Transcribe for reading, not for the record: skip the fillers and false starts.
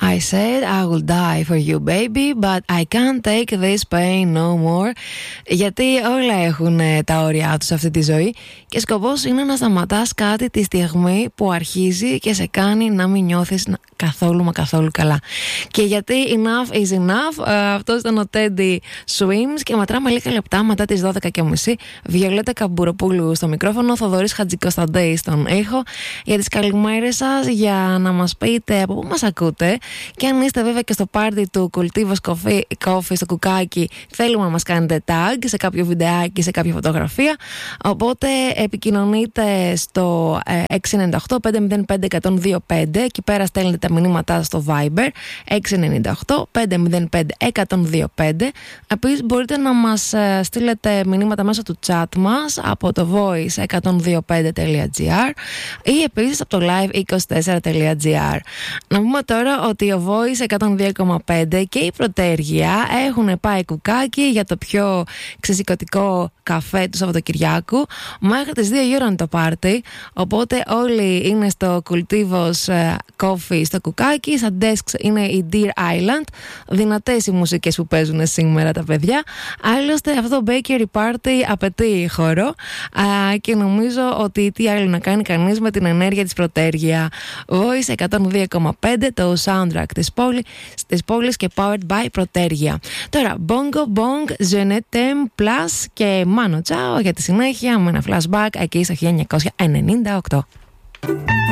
I said I will die for you baby, but I can't take this pain no more. Γιατί όλα έχουν τα όρια τους σε αυτή τη ζωή και σκοπός είναι να σταματάς κάτι τη στιγμή που αρχίζει και σε κάνει να μην νιώθεις καθόλου μα καθόλου καλά. Και γιατί enough is enough, αυτός ήταν ο Teddy Swims και μετράμε λίγα λεπτά μετά τις 12:30. Βιολέτα Καμπουροπούλου στο μικρόφωνο, Θοδωρής Χατζικοσταντέη στον ήχο. Για τις καλημέρες σας, για να μας πείτε από πού μας ακούτε και αν είστε βέβαια και στο πάρτι του Cultivos Coffee στο Κουκάκι, θέλουμε να μας κάνετε tag σε κάποιο βιντεάκι, σε κάποια φωτογραφία. Οπότε επικοινωνείτε στο 698-505-1025. Εκεί πέρα στέλνετε τα μηνύματά στο Viber 698-505-1025. Επίσης μπορείτε να μας στείλετε μηνύματα μέσω του chat μας από το voice125.gr ή επίσης από το live24.gr. Να πούμε τώρα ότι ο Voice 102,5 και η Πρωτέργεια έχουν πάει κουκάκι για το πιο ξεσηκωτικό καφέ του Σαββατοκυριακού. Μέχρι τις 2 η ώρα είναι το πάρτι, οπότε όλοι είναι στο Cultivos Coffee στο κουκάκι. Στα desks είναι η Deer Island. Δυνατές οι μουσικές που παίζουν σήμερα τα παιδιά. Άλλωστε αυτό το bakery party απαιτεί χώρο και νομίζω ότι τι άλλο να κάνει κανείς με την ενέργεια της Πρωτέργεια. Voice 102,5, το soundtrack της πόλης και powered by Πρωτέργεια. Τώρα Bongo Bong, Je ne t'aime plus και Mano Chao για τη συνέχεια με ένα flashback εκεί στο 1998.